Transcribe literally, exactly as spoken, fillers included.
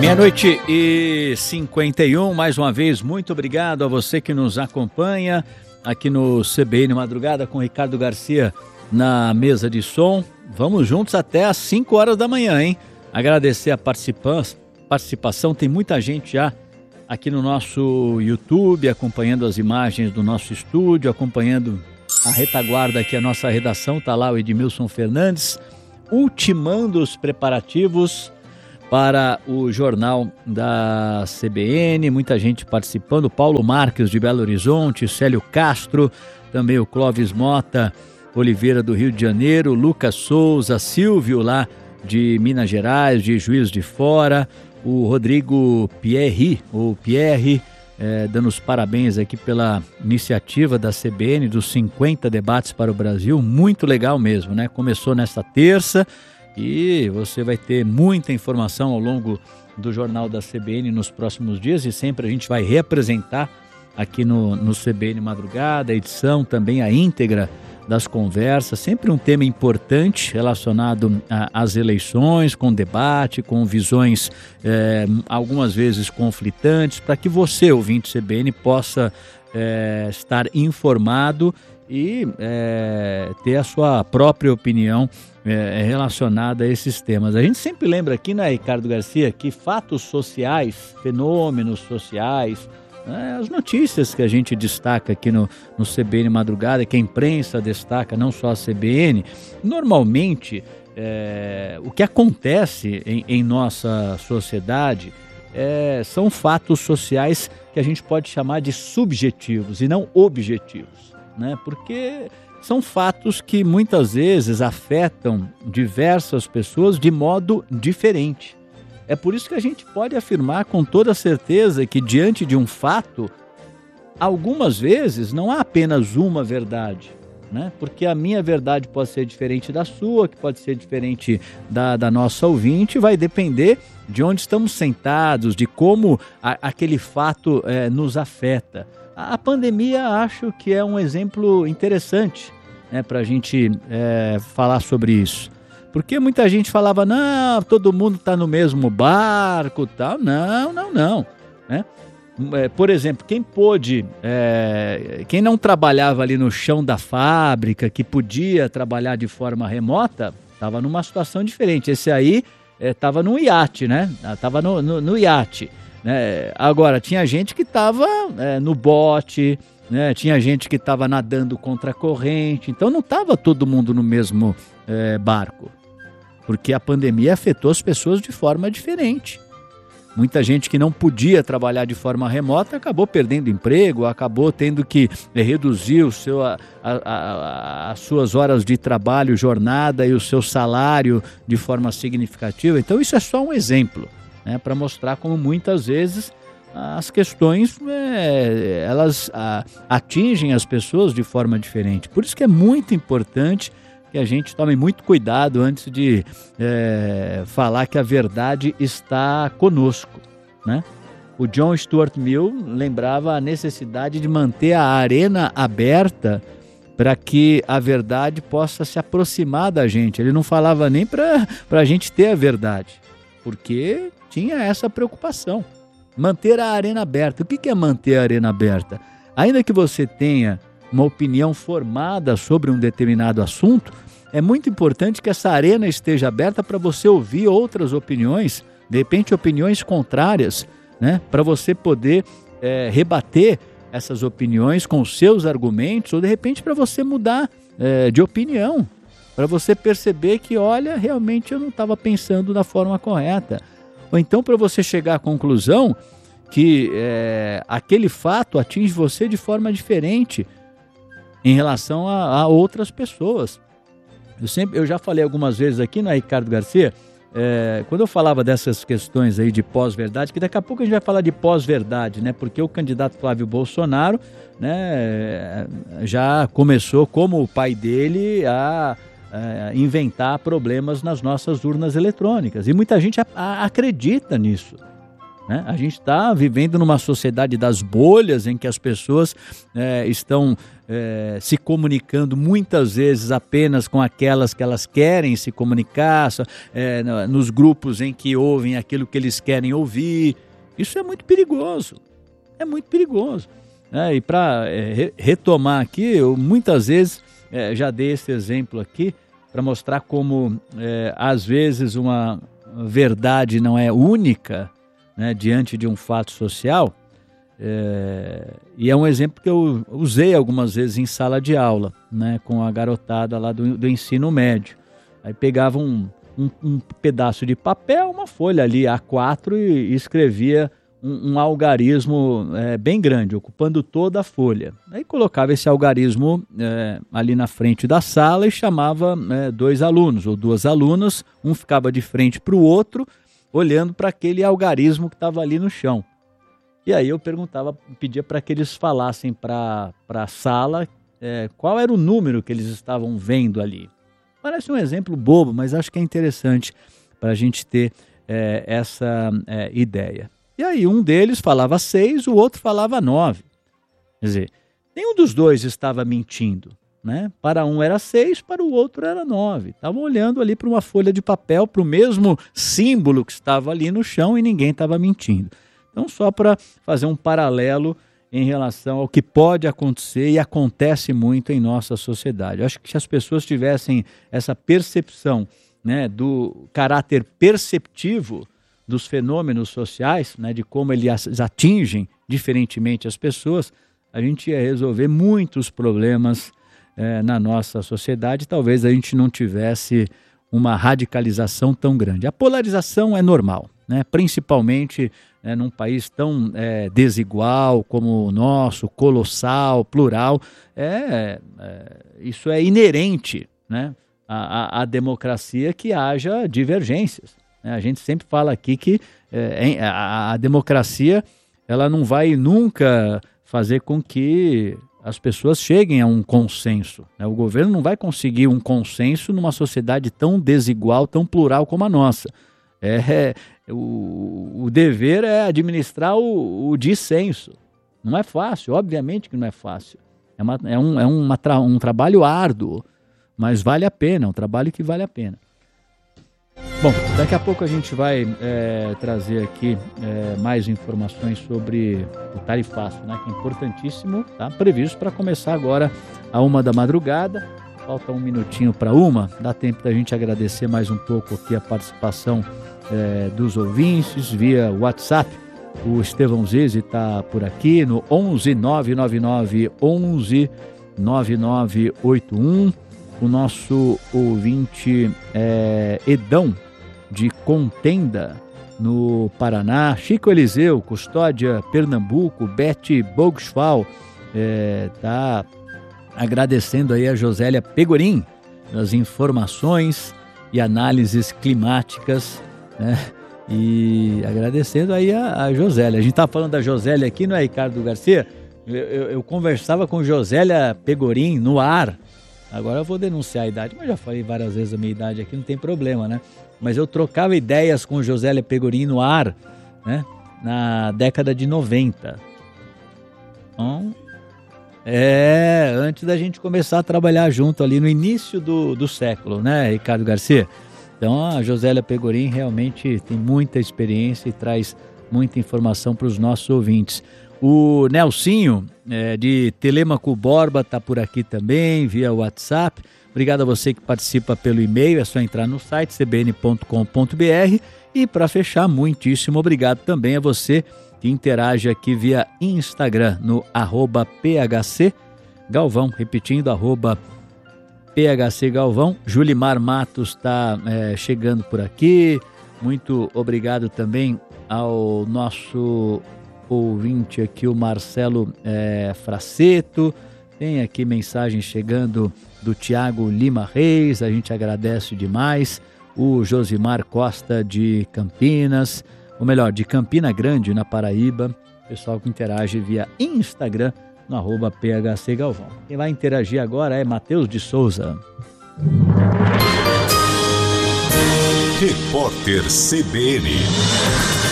Meia-noite e cinquenta e um, mais uma vez, muito obrigado a você que nos acompanha aqui no C B N Madrugada com Ricardo Garcia na mesa de som. Vamos juntos até às cinco horas da manhã, hein? Agradecer a participação, tem muita gente já aqui no nosso YouTube, acompanhando as imagens do nosso estúdio, acompanhando a retaguarda aqui, a nossa redação, tá lá o Edmilson Fernandes, ultimando os preparativos para o jornal da C B N, muita gente participando, Paulo Marques de Belo Horizonte, Célio Castro, também o Clóvis Mota Oliveira do Rio de Janeiro, Lucas Souza, Silvio lá de Minas Gerais, de Juiz de Fora, o Rodrigo Pierre, ou Pierre, é, dando os parabéns aqui pela iniciativa da C B N dos cinquenta debates para o Brasil, muito legal mesmo, né? Começou nesta terça, e você vai ter muita informação ao longo do Jornal da C B N nos próximos dias, e sempre a gente vai reapresentar aqui no, no C B N Madrugada, a edição também, a íntegra das conversas, sempre um tema importante relacionado às eleições, com debate, com visões é, algumas vezes conflitantes, para que você, ouvinte C B N, possa é, estar informado e é, ter a sua própria opinião é, relacionada a esses temas. A gente sempre lembra aqui, né, Ricardo Garcia, que fatos sociais, fenômenos sociais, né, as notícias que a gente destaca aqui no, no C B N Madrugada, que a imprensa destaca, não só a C B N, normalmente é, o que acontece em, em nossa sociedade é, são fatos sociais que a gente pode chamar de subjetivos e não objetivos. Né? Porque são fatos que muitas vezes afetam diversas pessoas de modo diferente. É por isso que a gente pode afirmar com toda certeza que diante de um fato, algumas vezes não há apenas uma verdade, né? Porque a minha verdade pode ser diferente da sua, que pode ser diferente da, da nossa ouvinte, vai depender de onde estamos sentados, de como a, aquele fato é, nos afeta. A pandemia, acho que é um exemplo interessante, né, para a gente é, falar sobre isso. Porque muita gente falava, não, todo mundo está no mesmo barco, tal. Não, não, não. Né? É, por exemplo, quem pôde, é, quem não trabalhava ali no chão da fábrica, que podia trabalhar de forma remota, estava numa situação diferente. Esse aí estava é, no iate, né? Estava no, no, no iate. Né? Agora, tinha gente que estava é, no bote, né? Tinha gente que estava nadando contra a corrente, então não estava todo mundo no mesmo é, barco, porque a pandemia afetou as pessoas de forma diferente. Muita gente que não podia trabalhar de forma remota acabou perdendo emprego, acabou tendo que é, reduzir o seu, a, a, a, as suas horas de trabalho, jornada e o seu salário de forma significativa. Então isso é só um exemplo, né, para mostrar como muitas vezes as questões é, elas a, atingem as pessoas de forma diferente. Por isso que é muito importante que a gente tome muito cuidado antes de é, falar que a verdade está conosco, né? O John Stuart Mill lembrava a necessidade de manter a arena aberta para que a verdade possa se aproximar da gente. Ele não falava nem para a gente ter a verdade, porque tinha essa preocupação. Manter a arena aberta. O que é manter a arena aberta? Ainda que você tenha uma opinião formada sobre um determinado assunto, é muito importante que essa arena esteja aberta para você ouvir outras opiniões, de repente opiniões contrárias, né? Para você poder é, rebater essas opiniões com os seus argumentos, ou de repente para você mudar é, de opinião, para você perceber que, olha, realmente eu não estava pensando da forma correta. Ou então para você chegar à conclusão que é, aquele fato atinge você de forma diferente em relação a, a outras pessoas. Eu, sempre, eu já falei algumas vezes aqui, né, Ricardo Garcia, é, quando eu falava dessas questões aí de pós-verdade, que daqui a pouco a gente vai falar de pós-verdade, né, porque o candidato Flávio Bolsonaro, né, já começou, como o pai dele, a É, inventar problemas nas nossas urnas eletrônicas. E muita gente a, a, acredita nisso. Né? A gente está vivendo numa sociedade das bolhas em que as pessoas é, estão é, se comunicando muitas vezes apenas com aquelas que elas querem se comunicar, é, nos grupos em que ouvem aquilo que eles querem ouvir. Isso é muito perigoso, é muito perigoso. É, e para é, retomar aqui, eu muitas vezes é, já dei esse exemplo aqui para mostrar como é, às vezes uma verdade não é única, né, diante de um fato social. É, e é um exemplo que eu usei algumas vezes em sala de aula, né, com a garotada lá do, do ensino médio. Aí pegava um, um, um pedaço de papel, uma folha ali A quatro e, e escrevia um, um algarismo é, bem grande, ocupando toda a folha. Aí colocava esse algarismo é, ali na frente da sala e chamava é, dois alunos ou duas alunas, um ficava de frente para o outro, olhando para aquele algarismo que estava ali no chão. E aí eu perguntava, pedia para que eles falassem para a sala é, qual era o número que eles estavam vendo ali. Parece um exemplo bobo, mas acho que é interessante para a gente ter é, essa é, ideia. E aí um deles falava seis, o outro falava nove. Quer dizer, nenhum dos dois estava mentindo, né? Para um era seis, para o outro era nove. Estavam olhando ali para uma folha de papel, para o mesmo símbolo que estava ali no chão e ninguém estava mentindo. Então, só para fazer um paralelo em relação ao que pode acontecer e acontece muito em nossa sociedade. Eu acho que se as pessoas tivessem essa percepção, né, do caráter perceptivo dos fenômenos sociais, né, de como eles atingem diferentemente as pessoas, a gente ia resolver muitos problemas é, na nossa sociedade. Talvez a gente não tivesse uma radicalização tão grande. A polarização é normal, né, principalmente É, num país tão é, desigual como o nosso, colossal, plural. É, é, isso é inerente, né, à, à democracia, que haja divergências. Né? A gente sempre fala aqui que é, a, a democracia ela não vai nunca fazer com que as pessoas cheguem a um consenso. Né? O governo não vai conseguir um consenso numa sociedade tão desigual, tão plural como a nossa. É, o, o dever é administrar o, o dissenso. Não é fácil, obviamente que não é fácil. É, uma, é, um, é uma tra, um trabalho árduo, mas vale a pena, é um trabalho que vale a pena. Bom, daqui a pouco a gente vai é, trazer aqui é, mais informações sobre o tarifaço, né, que é importantíssimo, tá previsto para começar agora a uma da madrugada. Falta um minutinho para uma, dá tempo da gente agradecer mais um pouco aqui a participação É, dos ouvintes via WhatsApp. O Estevão Zizi está por aqui no onze nove nove nove onze nove nove oito um. O nosso ouvinte é, Edão de Contenda no Paraná, Chico Eliseu, Custódia, Pernambuco, Bete Bogsfal está é, agradecendo aí a Josélia Pegorim das informações e análises climáticas, né? E agradecendo aí a, a Josélia. A gente tá falando da Josélia aqui, não é, Ricardo Garcia? Eu, eu, eu conversava com Josélia Pegorim no ar. Agora eu vou denunciar a idade, mas já falei várias vezes a minha idade aqui, não tem problema, né? Mas eu trocava ideias com Josélia Pegorim no ar, né, na década de noventa. Então, é, antes da gente começar a trabalhar junto ali no início do, do século, né, Ricardo Garcia? Então a Josélia Pegorim realmente tem muita experiência e traz muita informação para os nossos ouvintes. O Nelsinho, é, de Telêmaco Borba, está por aqui também, via WhatsApp. Obrigado a você que participa pelo e-mail, é só entrar no site c b n ponto com ponto b r. E para fechar, muitíssimo obrigado também a você que interage aqui via Instagram, no arroba P H C Galvão, repetindo, arroba P H C Galvão. Julimar Matos está é, chegando por aqui. Muito obrigado também ao nosso ouvinte aqui, o Marcelo é, Fraceto. Tem aqui mensagem chegando do Tiago Lima Reis, a gente agradece demais. O Josimar Costa de Campinas, ou melhor, de Campina Grande, na Paraíba. Pessoal que interage via Instagram, no arroba P H C Galvão. Quem vai interagir agora é Matheus de Souza. Repórter C B N.